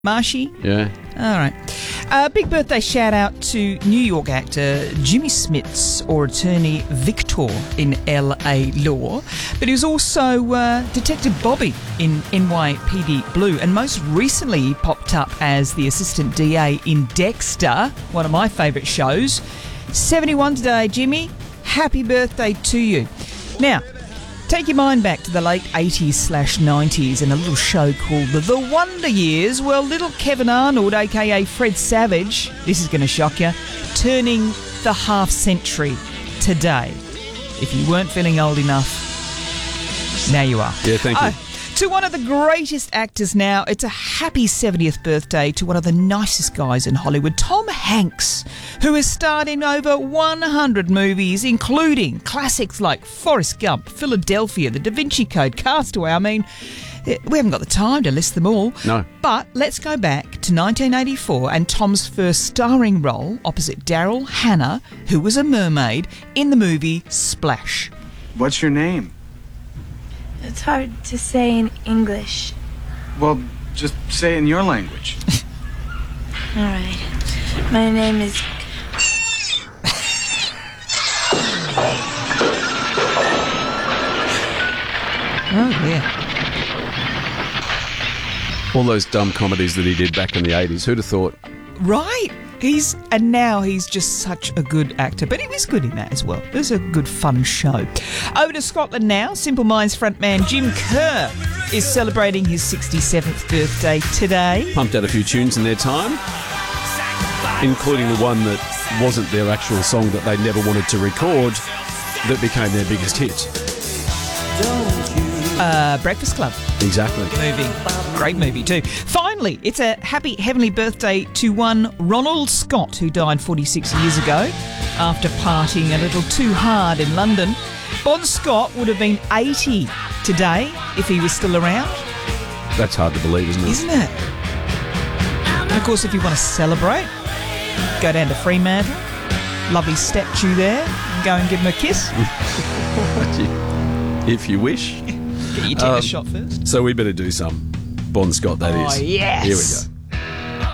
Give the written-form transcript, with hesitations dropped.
Marshy? Yeah. All right. Big birthday shout out to New York actor Jimmy Smits, or attorney Victor in LA Law. But he was also Detective Bobby in NYPD Blue. And most recently he popped up as the assistant DA in Dexter, one of my favourite shows. 71 today, Jimmy. Happy birthday to you. Now, take your mind back to the late 80s/90s and a little show called The Wonder Years. Well, little Kevin Arnold, a.k.a. Fred Savage, this is going to shock you, turning the half century today. If you weren't feeling old enough, now you are. Yeah, thank you. To one of the greatest actors now, it's a happy 70th birthday to one of the nicest guys in Hollywood, Tom Hanks, who has starred in over 100 movies, including classics like Forrest Gump, Philadelphia, The Da Vinci Code, Castaway. I mean, we haven't got the time to list them all. No. But let's go back to 1984 and Tom's first starring role opposite Daryl Hannah, who was a mermaid, in the movie Splash. What's your name? It's hard to say in English. Well, just say it in your language. All right. My name is... Oh, yeah. All those dumb comedies that he did back in the 80s. Who'd have thought? Right. Now he's just such a good actor, but he was good in that as well. It was a good, fun show. Over to Scotland now. Simple Minds frontman Jim Kerr is celebrating his 67th birthday today. Pumped out a few tunes in their time, including the one that wasn't their actual song that they never wanted to record, that became their biggest hit. Breakfast Club. Exactly. Movie. Great movie too. Finally, it's a happy heavenly birthday to one Ronald Scott, who died 46 years ago after partying a little too hard in London. Bon Scott would have been 80 today if he was still around. That's hard to believe, isn't it? Isn't it? And of course, if you want to celebrate, go down to Fremantle. Lovely statue there. Go and give him a kiss. If you wish. Get your tennis shot first. So we better do some Bon Scott, that is. Oh, yes. Here we go.